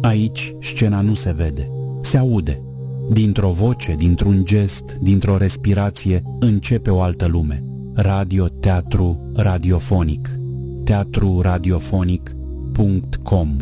Aici scena nu se vede, se aude. Dintr-o voce, dintr-un gest, dintr-o respirație, începe o altă lume. Teatru radiofonic. teatruradiofonic.com